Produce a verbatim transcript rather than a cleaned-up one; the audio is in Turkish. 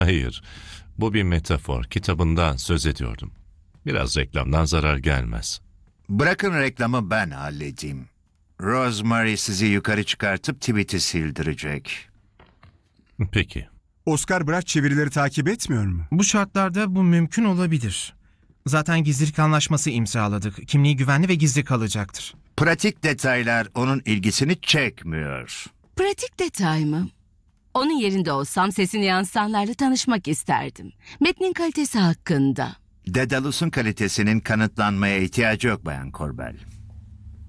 Hayır, bu bir metafor. Kitabından söz ediyordum. Biraz reklamdan zarar gelmez. Bırakın reklamı ben halledeyim. Rosemary sizi yukarı çıkartıp tweet'i sildirecek. Peki. Oscar Braç çevirileri takip etmiyor mu? Bu şartlarda bu mümkün olabilir. Zaten gizlilik anlaşması imzaladık. Kimliği güvenli ve gizli kalacaktır. Pratik detaylar onun ilgisini çekmiyor. Pratik detay mı? Onun yerinde olsam sesini yansıtanlarla tanışmak isterdim. Metnin kalitesi hakkında. Daedalus'un kalitesinin kanıtlanmaya ihtiyacı yok Bayan Korbel.